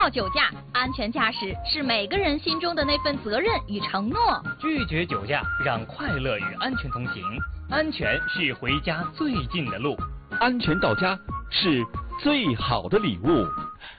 酒驾，安全驾驶是每个人心中的那份责任与承诺。 拒绝酒驾，让快乐与安全同行。安全是回家最近的路， 安全到家是最好的礼物。